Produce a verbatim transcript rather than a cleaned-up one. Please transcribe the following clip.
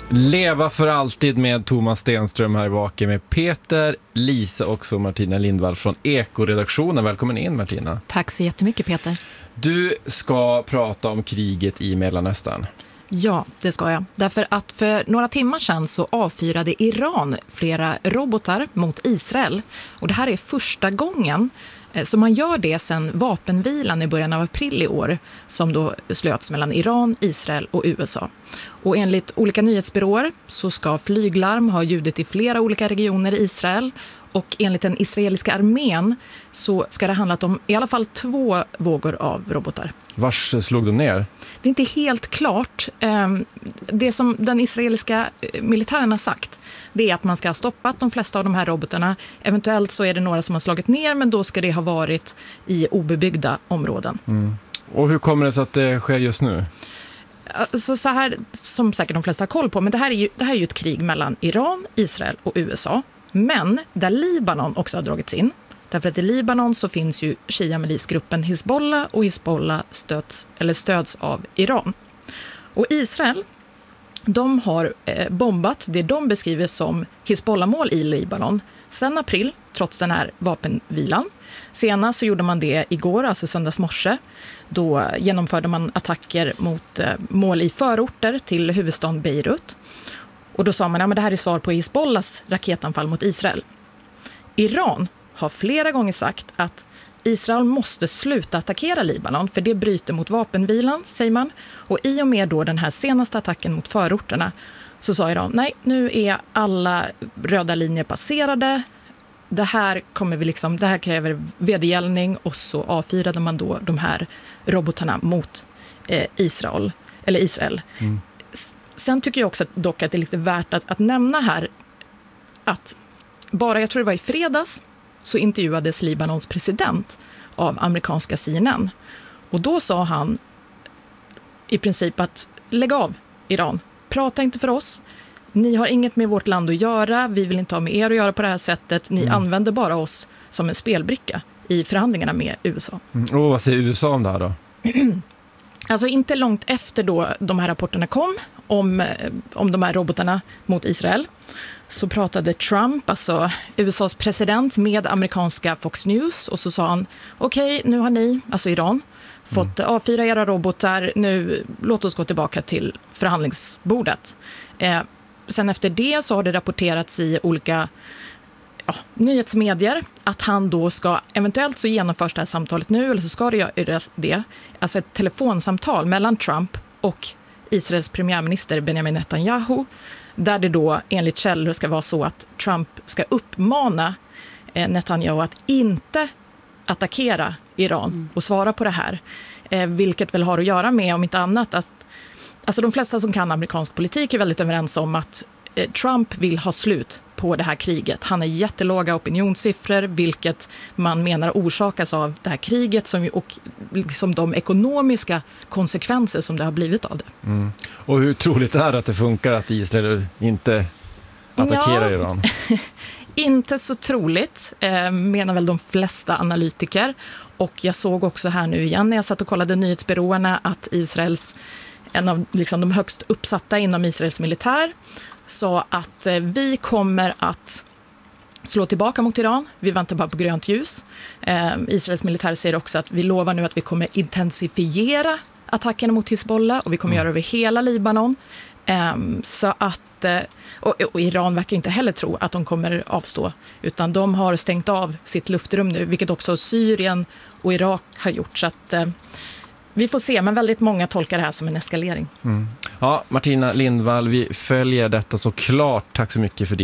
Leva för alltid med Thomas Stenström här i Vaken med Peter, Lisa och Martina Lindvall från Eko-redaktionen. Välkommen in, Martina. Tack så jättemycket, Peter. Du ska prata om kriget i Mellanöstern. Ja, det ska jag. Därför att för några timmar sedan så avfyrade Iran flera robotar mot Israel. Och det här är första gången så man gör det sedan vapenvilan i början av april i år som då slöts mellan Iran, Israel och U S A. Och enligt olika nyhetsbyråer så ska flyglarm ha ljudit i flera olika regioner i Israel. Och enligt den israeliska armén så ska det handlat om i alla fall två vågor av robotar. Vars slog de ner? Det är inte helt klart. Det som den israeliska militären har sagt, det är att man ska ha stoppat de flesta av de här robotarna. Eventuellt så är det några som har slagit ner, men då ska det ha varit i obebyggda områden. Mm. Och hur kommer det sig att det sker just nu? Alltså så här, som säkert de flesta har koll på, men det här är ju, det här är ju ett krig mellan Iran, Israel och U S A. Men där Libanon också har dragits in. Därför att i Libanon så finns ju Shia-milisgruppen Hezbollah och Hezbollah stöds, eller stöds av Iran. Och Israel, de har eh, bombat det de beskriver som Hezbollah-mål i Libanon sedan april, trots den här vapenvilan. Senast så gjorde man det igår, alltså söndags morse. Då genomförde man attacker mot eh, mål i förorter till huvudstaden Beirut. Och då sa man att ja, det här är svar på Hezbollahs raketanfall mot Israel. Iran har flera gånger sagt att Israel måste sluta attackera Libanon för det bryter mot vapenvilan, säger man. Och i och med då den här senaste attacken mot förorterna så sa Iran, nej, nu är alla röda linjer passerade. Det här kommer vi liksom, det här kräver vedergällning, och så avfyrade man då de här robotarna mot eh, Israel eller Israel. Mm. Sen tycker jag också att, dock att det är lite värt att, att nämna här att bara, jag tror det var i fredags, så intervjuades Libanons president av amerikanska C N N. Och då sa han i princip att lägg av Iran, prata inte för oss. Ni har inget med vårt land att göra, vi vill inte ha med er att göra på det här sättet. Ni mm. använder bara oss som en spelbricka i förhandlingarna med U S A. Mm. Och vad säger U S A om det här då? Alltså inte långt efter då de här rapporterna kom om, om de här robotarna mot Israel, så pratade Trump, alltså U S A:s president, med amerikanska Fox News, och så sa han, okej, okay, nu har ni, alltså Iran, fått mm. avfyra era robotar, nu låt oss gå tillbaka till förhandlingsbordet. Eh, sen efter det så har det rapporterats i olika ja, nyhetsmedier att han då ska, eventuellt så genomförs det här samtalet nu, eller så ska det göras det, alltså ett telefonsamtal mellan Trump och Israels premiärminister Benjamin Netanyahu, där det då enligt källor ska vara så att Trump ska uppmana eh, Netanyahu att inte attackera Iran mm. och svara på det här. Eh, vilket väl har att göra med, om inte annat, att alltså de flesta som kan amerikansk politik är väldigt överens om att eh, Trump vill ha slut på det här kriget. Han har jättelåga opinionssiffror, vilket man menar orsakas av det här kriget som, och liksom de ekonomiska konsekvenser som det har blivit av det. Mm. Och hur troligt är det att det funkar att Israel inte attackerar ja, Iran? Inte så troligt, eh, menar väl de flesta analytiker. Och jag såg också här nu igen när jag satt och kollade nyhetsbyråerna att Israels, en av liksom de högst uppsatta inom Israels militär, sa att eh, vi kommer att slå tillbaka mot Iran. Vi väntar bara på grönt ljus. Eh, Israels militär säger också att vi lovar nu att vi kommer intensifiera attackerna mot Hezbollah, och vi kommer mm. göra över hela Libanon. Eh, så att, eh, och, och Iran verkar inte heller tro att de kommer avstå, utan de har stängt av sitt luftrum nu, vilket också Syrien och Irak har gjort. Så att eh, vi får se, men väldigt många tolkar det här som en eskalering. Mm. Ja, Martina Lindvall, vi följer detta såklart. Tack så mycket för det.